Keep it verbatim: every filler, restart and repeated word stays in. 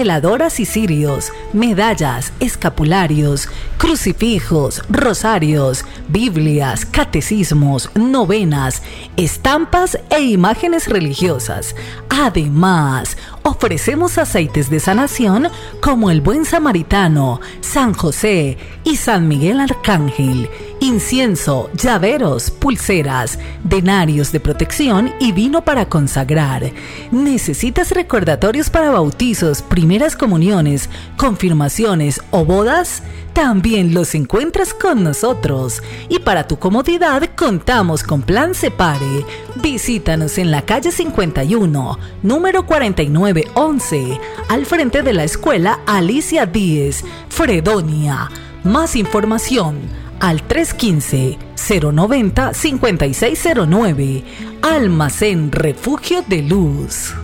veladoras y cirios, medallas, escapularios, crucifijos, rosarios, Biblias, catecismos, novenas, estampas e imágenes religiosas. Además, ofrecemos aceites de sanación como el Buen Samaritano, San José y San Miguel Arcángel, incienso, llaveros, pulseras, denarios de protección y vino para consagrar. ¿Necesitas recordatorios para bautizos, primeras comuniones, confirmaciones o bodas? También los encuentras con nosotros. Y para tu comodidad contamos con Plan Separe. Visítanos en la calle cincuenta y uno, número cuarenta y nueve once, al frente de la escuela Alicia Díez, Fredonia. Más información al tres uno cinco, cero nueve cero, cinco seis cero nueve. Almacén Refugio de Luz.